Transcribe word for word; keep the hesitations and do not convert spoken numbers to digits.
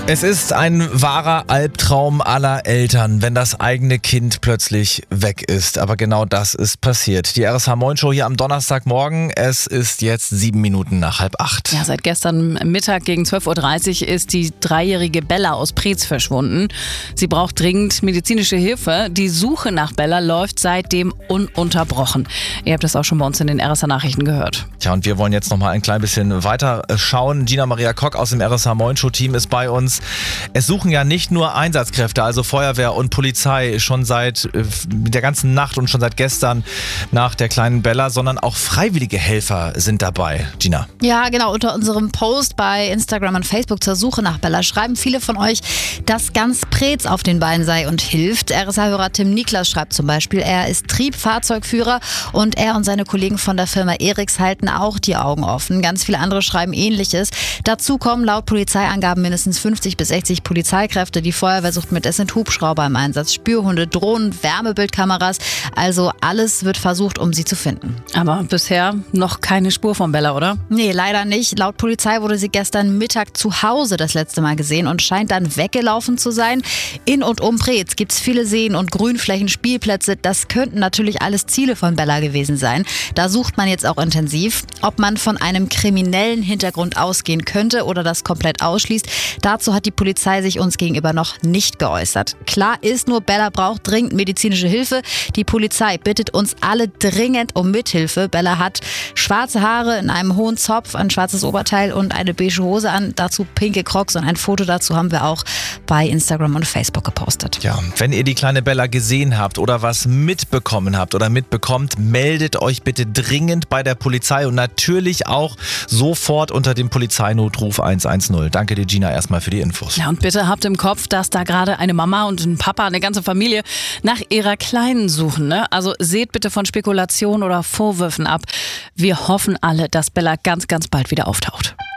Es ist ein wahrer Albtraum aller Eltern, wenn das eigene Kind plötzlich weg ist. Aber genau das ist passiert. Die R S H-Morgen-Show hier am Donnerstagmorgen. Es ist jetzt sieben Minuten nach halb acht. Ja, seit gestern Mittag gegen zwölf Uhr dreißig ist die dreijährige Bella aus Preetz verschwunden. Sie braucht dringend medizinische Hilfe. Die Suche nach Bella läuft seitdem ununterbrochen. Ihr habt das auch schon bei uns in den R S H-Nachrichten gehört. Tja, und wir wollen jetzt noch mal ein klein bisschen weiter schauen. Gina Maria Kock aus dem R S H-Morgen-Show-Team ist bei uns. Es suchen ja nicht nur Einsatzkräfte, also Feuerwehr und Polizei, schon seit äh, der ganzen Nacht und schon seit gestern nach der kleinen Bella, sondern auch freiwillige Helfer sind dabei. Gina. Ja, genau. Unter unserem Post bei Instagram und Facebook zur Suche nach Bella schreiben viele von euch, dass ganz Preetz auf den Beinen sei und hilft. R S H-Hörer Tim Niklas schreibt zum Beispiel, er ist Triebfahrzeugführer und er und seine Kollegen von der Firma Eriks halten auch die Augen offen. Ganz viele andere schreiben Ähnliches. Dazu kommen laut Polizeiangaben mindestens fünfzig bis sechzig Polizeikräfte. Die Feuerwehr sucht mit, es sind Hubschrauber im Einsatz, Spürhunde, Drohnen, Wärmebildkameras. Also alles wird versucht, um sie zu finden. Aber bisher noch keine Spur von Bella, oder? Nee, leider nicht. Laut Polizei wurde sie gestern Mittag zu Hause das letzte Mal gesehen und scheint dann weggelaufen zu sein. In und um Preetz gibt es viele Seen und Grünflächen, Spielplätze. Das könnten natürlich alles Ziele von Bella gewesen sein. Da sucht man jetzt auch intensiv. Ob man von einem kriminellen Hintergrund ausgehen könnte oder das komplett ausschließt, dazu hat die Polizei sich uns gegenüber noch nicht geäußert. Klar ist nur, Bella braucht dringend medizinische Hilfe. Die Polizei bittet uns alle dringend um Mithilfe. Bella hat schwarze Haare in einem hohen Zopf, ein schwarzes Oberteil und eine beige Hose an. Dazu pinke Crocs und ein Foto dazu haben wir auch bei Instagram und Facebook gepostet. Ja, wenn ihr die kleine Bella gesehen habt oder was mitbekommen habt oder mitbekommt, meldet euch bitte dringend bei der Polizei und natürlich auch sofort unter dem Polizeinotruf eins eins null. Danke dir, Gina, erstmal für die Infos. Ja, und bitte habt im Kopf, dass da gerade eine Mama und ein Papa, eine ganze Familie nach ihrer Kleinen suchen. Ne? Also seht bitte von Spekulationen oder Vorwürfen ab. Wir hoffen alle, dass Bella ganz, ganz bald wieder auftaucht.